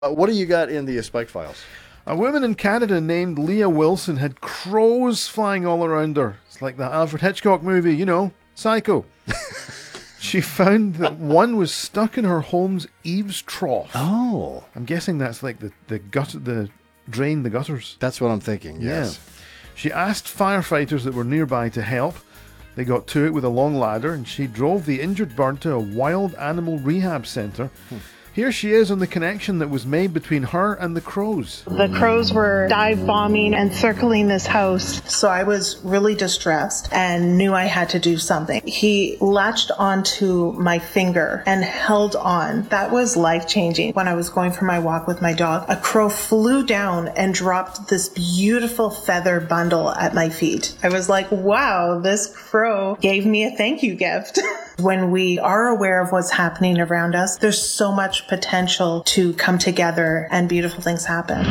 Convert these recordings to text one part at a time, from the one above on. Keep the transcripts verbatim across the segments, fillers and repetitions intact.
Uh, what do you got in the uh, Spike Files? A woman in Canada named Leah Wilson had crows flying all around her. It's like the Alfred Hitchcock movie, you know, Psycho. She found that one was stuck in her home's eaves trough. Oh. I'm guessing that's like the, the gut, the drain, the gutters. That's what I'm thinking, yes. Yeah. She asked firefighters that were nearby to help. They got to it with a long ladder, and she drove the injured bird to a wild animal rehab centre. Hmm. Here she is on the connection that was made between her and the crows. The crows were dive bombing and circling this house. So I was really distressed and knew I had to do something. He latched onto my finger and held on. That was life-changing. When I was going for my walk with my dog, a crow flew down and dropped this beautiful feather bundle at my feet. I was like, wow, this crow gave me a thank you gift. When we are aware of what's happening around us, there's so much potential to come together and beautiful things happen.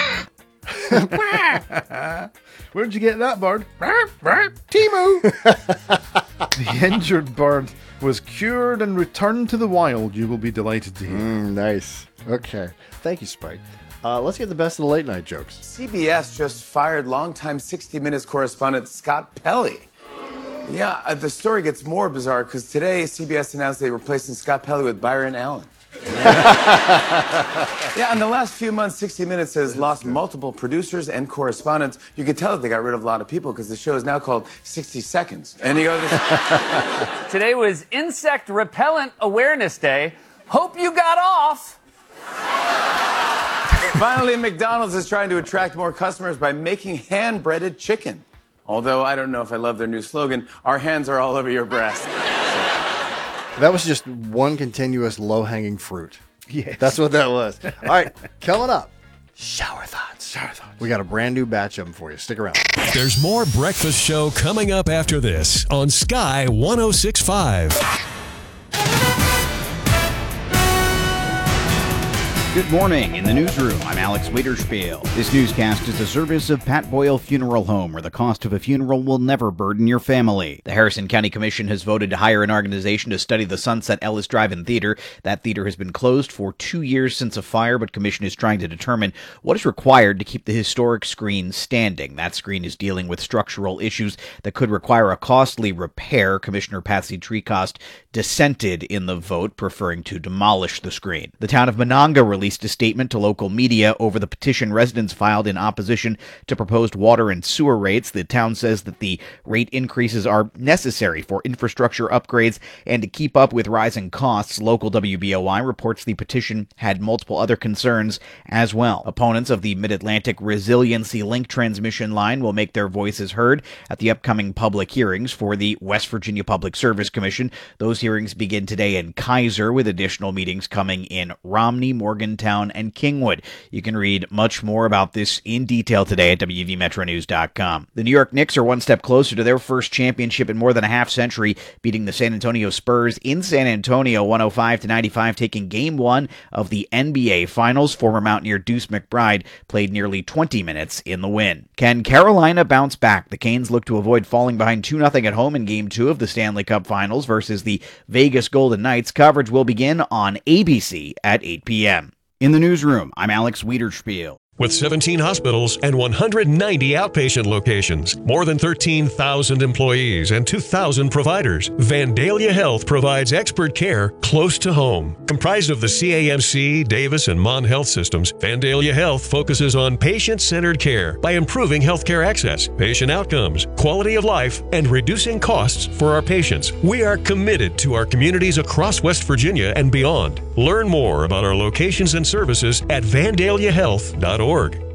Where'd you get that bird? Timu! The injured bird was cured and returned to the wild, you will be delighted to hear. Mm, nice. Okay. Thank you, Spike. Uh, let's get the best of the late night jokes. C B S just fired longtime sixty minutes correspondent Scott Pelley. Yeah, uh, the story gets more bizarre because today C B S announced they were replacing Scott Pelley with Byron Allen. Yeah, in the last few months, sixty minutes has lost multiple producers and correspondents. You can tell that they got rid of a lot of people because the show is now called sixty seconds. And you go, this... Today was Insect Repellent Awareness Day. Hope you got off. Finally, McDonald's is trying to attract more customers by making hand-breaded chicken. Although I don't know if I love their new slogan, our hands are all over your breast. That was just one continuous low-hanging fruit. Yes. That's what that was. All right, coming up, Shower Thoughts. Shower Thoughts. We got a brand new batch of them for you. Stick around. There's more Breakfast Show coming up after this on Sky one oh six point five. Good morning. In the newsroom, I'm Alex Wiederspiel. This newscast is a service of Pat Boyle Funeral Home, where the cost of a funeral will never burden your family. The Harrison County Commission has voted to hire an organization to study the Sunset Ellis Drive-In Theater. That theater has been closed for two years since a fire, but Commission is trying to determine what is required to keep the historic screen standing. That screen is dealing with structural issues that could require a costly repair. Commissioner Patsy Treecost dissented in the vote, preferring to demolish the screen. The town of Monongah released a statement to local media over the petition residents filed in opposition to proposed water and sewer rates. The town says that the rate increases are necessary for infrastructure upgrades and to keep up with rising costs. Local W B O I reports the petition had multiple other concerns as well. Opponents of the Mid-Atlantic Resiliency Link transmission line will make their voices heard at the upcoming public hearings for the West Virginia Public Service Commission. Those hearings begin today in Kaiser, with additional meetings coming in Romney, Morgantown, and Kingwood. You can read much more about this in detail today at W V Metro News dot com. The New York Knicks are one step closer to their first championship in more than a half century, beating the San Antonio Spurs in San Antonio one oh five to ninety-five, taking game one of the N B A Finals. Former Mountaineer Deuce McBride played nearly twenty minutes in the win. Can Carolina bounce back? The Canes look to avoid falling behind two nothing at home in game two of the Stanley Cup Finals versus the Vegas Golden Knights. Coverage will begin on A B C at eight p.m. In the newsroom, I'm Alex Wiederspiel. With seventeen hospitals and one hundred ninety outpatient locations, more than thirteen thousand employees, and two thousand providers, Vandalia Health provides expert care close to home. Comprised of the C A M C, Davis, and Mon Health systems, Vandalia Health focuses on patient-centered care by improving healthcare access, patient outcomes, quality of life, and reducing costs for our patients. We are committed to our communities across West Virginia and beyond. Learn more about our locations and services at vandalia health dot org.